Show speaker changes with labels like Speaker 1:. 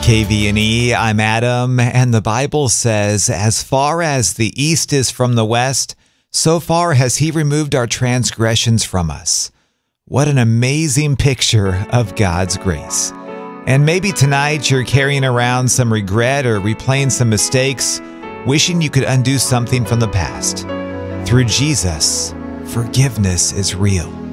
Speaker 1: KVNE, I'm Adam, and the Bible says, as far as the east is from the west, so far has he removed our transgressions from us. What an amazing picture of God's grace. And maybe tonight you're carrying around some regret or replaying some mistakes, wishing you could undo something from the past. Through Jesus, forgiveness is real.